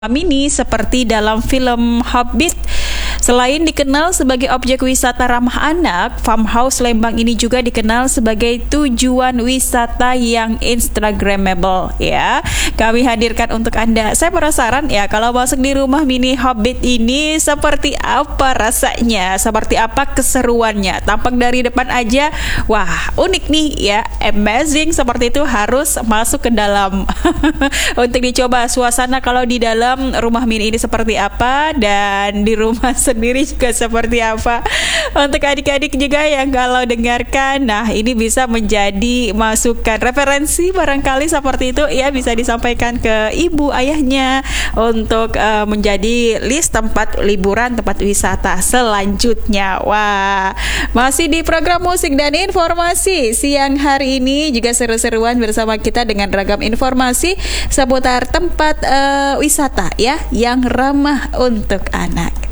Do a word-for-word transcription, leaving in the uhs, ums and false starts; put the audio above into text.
Mini seperti dalam film Hobbit. Selain dikenal sebagai objek wisata ramah anak, Farmhouse Lembang ini juga dikenal sebagai tujuan wisata yang instagramable ya. Kami hadirkan untuk Anda. Saya penasaran ya kalau masuk di rumah mini Hobbit ini seperti apa rasanya, seperti apa keseruannya. Tampak dari depan aja, wah unik nih ya, amazing seperti itu, harus masuk ke dalam untuk dicoba suasana kalau di dalam rumah mini ini seperti apa dan di rumah sendiri juga seperti apa. Untuk adik-adik juga yang kalau dengarkan, nah ini bisa menjadi masukan referensi barangkali seperti itu ya, bisa disampaikan ke ibu ayahnya untuk uh, menjadi list tempat liburan, tempat wisata selanjutnya. Wah, masih di program musik dan informasi siang hari ini juga seru-seruan bersama kita dengan ragam informasi seputar tempat uh, wisata ya yang ramah untuk anak.